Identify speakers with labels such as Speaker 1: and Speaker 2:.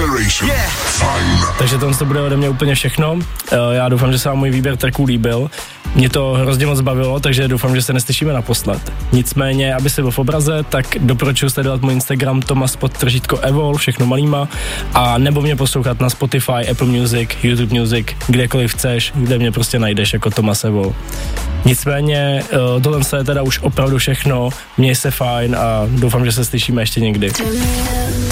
Speaker 1: Generation. Fajn.
Speaker 2: Takže to bude ode mě úplně všechno. Já doufám, že se vám můj výběr tracků líbil. Mě to hrozně moc bavilo, takže doufám, že se neslyšíme naposled. Nicméně, aby se byl v obraze, tak doporučuji sledovat můj Instagram Tomas_Evol, všechno malýma, a nebo mě poslouchat na Spotify, Apple Music, YouTube Music, kdekoliv chceš, kde mě prostě najdeš jako Tomas Evol. Nicméně, tohle je teda už opravdu všechno, měj se fajn a doufám, že se slyšíme ještě někdy.